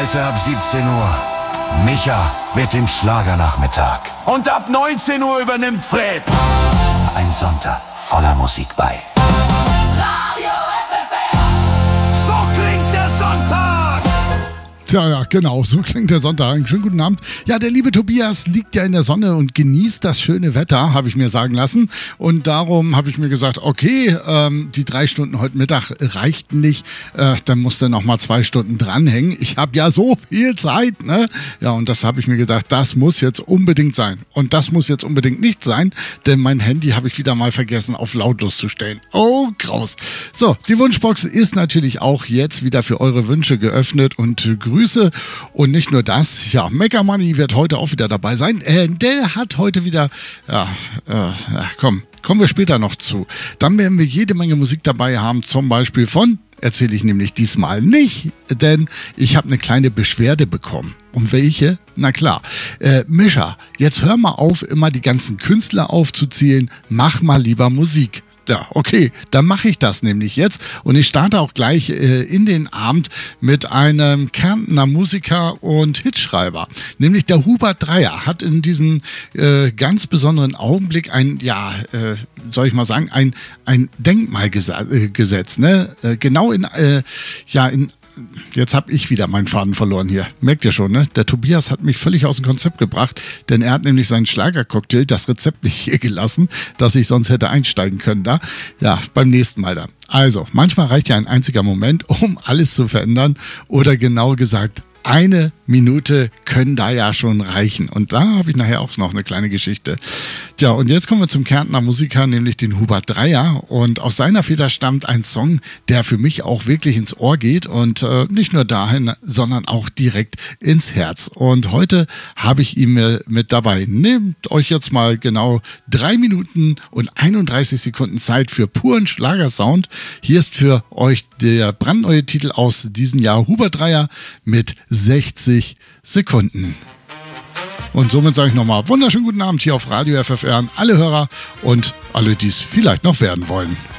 Heute ab 17 Uhr. Micha mit dem Schlagernachmittag. Und ab 19 Uhr übernimmt Fred. Ein Sonntag voller Musik bei Radio FFR. So klingt der Sonntag. Ja, genau, so klingt der Sonntag. Einen schönen guten Abend. Ja, der liebe Tobias liegt ja in der Sonne und genießt das schöne Wetter, habe ich mir sagen lassen. Und darum habe ich mir gesagt, okay, die 3 Stunden heute Mittag reichten nicht. Dann musste noch mal 2 Stunden dranhängen. Ich habe ja so viel Zeit, ne? Ja, und das habe ich mir gedacht, das muss jetzt unbedingt sein. Und das muss jetzt unbedingt nicht sein, denn mein Handy habe ich wieder mal vergessen, auf lautlos zu stellen. Oh, graus. So, die Wunschbox ist natürlich auch jetzt wieder für eure Wünsche geöffnet und Grüße. Und nicht nur das, ja, Mecha Money wird heute auch wieder dabei sein. Der hat heute wieder, kommen wir später noch zu. Dann werden wir jede Menge Musik dabei haben, zum Beispiel von, erzähle ich nämlich diesmal nicht, denn ich habe eine kleine Beschwerde bekommen. Und welche? Na klar. Mischa, jetzt hör mal auf, immer die ganzen Künstler aufzuzählen, mach mal lieber Musik. Ja, okay, dann mache ich das nämlich jetzt und ich starte auch gleich in den Abend mit einem Kärntner Musiker und Hitschreiber, nämlich der Hubert Dreier hat in diesem ganz besonderen Augenblick ein Denkmal gesetzt, ne? Genau Jetzt habe ich wieder meinen Faden verloren hier. Merkt ihr schon, ne? Der Tobias hat mich völlig aus dem Konzept gebracht, denn er hat nämlich seinen Schlagercocktail, das Rezept nicht hier gelassen, das ich sonst hätte einsteigen können da. Ja, beim nächsten Mal da. Also, manchmal reicht ja ein einziger Moment, um alles zu verändern oder genau gesagt, 1 Minute können da ja schon reichen. Und da habe ich nachher auch noch eine kleine Geschichte. Tja, und jetzt kommen wir zum Kärntner Musiker, nämlich den Hubert Dreier. Und aus seiner Feder stammt ein Song, der für mich auch wirklich ins Ohr geht. Und nicht nur dahin, sondern auch direkt ins Herz. Und heute habe ich ihn mit dabei. Nehmt euch jetzt mal genau 3 Minuten und 31 Sekunden Zeit für puren Schlagersound. Hier ist für euch der brandneue Titel aus diesem Jahr, Hubert Dreier mit 60 Sekunden. Und somit sage ich nochmal wunderschönen guten Abend hier auf Radio FFR an alle Hörer und alle, die es vielleicht noch werden wollen.